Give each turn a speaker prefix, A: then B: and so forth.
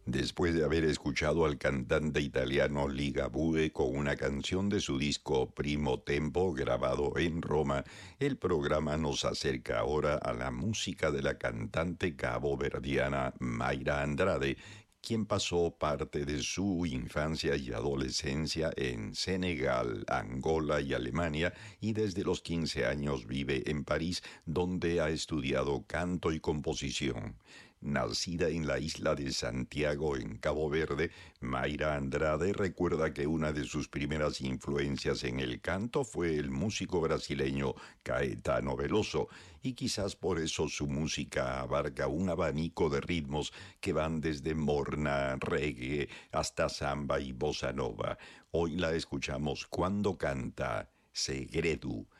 A: Después de haber escuchado al cantante italiano Ligabue con una canción de su disco Primo Tempo grabado en Roma, el programa nos acerca ahora a la música de la cantante caboverdiana Mayra Andrade, quien pasó parte de su infancia y adolescencia en Senegal, Angola y Alemania, y desde los 15 años vive en París, donde ha estudiado canto y composición. Nacida en la isla de Santiago, en Cabo Verde, Mayra Andrade recuerda que una de sus primeras influencias en el canto fue el músico brasileño Caetano Veloso, y quizás por eso su música abarca un abanico de ritmos que van desde morna, reggae, hasta samba y bossa nova. Hoy la escuchamos cuando canta Segredo,